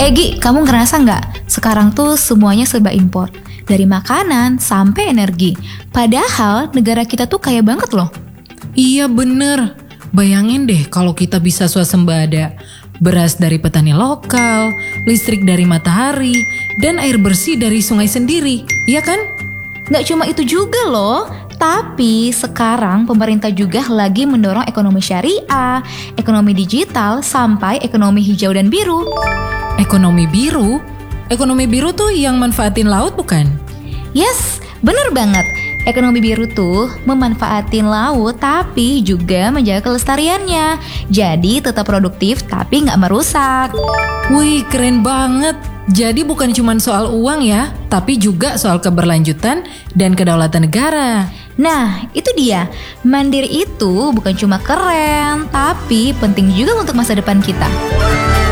Gi, kamu ngerasa nggak? Sekarang tuh semuanya serba impor. Dari makanan sampai energi. Padahal negara kita tuh kaya banget loh. Iya bener, bayangin deh kalau kita bisa swasembada. Beras dari petani lokal, listrik dari matahari, dan air bersih dari sungai sendiri, iya kan? Nggak cuma itu juga loh, tapi sekarang pemerintah juga lagi mendorong ekonomi syariah, ekonomi digital, sampai ekonomi hijau dan biru. Ekonomi biru? Ekonomi biru tuh yang manfaatin laut bukan? Yes, bener banget. Ekonomi biru tuh memanfaatin laut tapi juga menjaga kelestariannya. Jadi tetap produktif tapi nggak merusak. Wih, keren banget. Jadi bukan cuma soal uang ya, tapi juga soal keberlanjutan dan kedaulatan negara. Nah, itu dia. Mandiri itu bukan cuma keren, tapi penting juga untuk masa depan kita.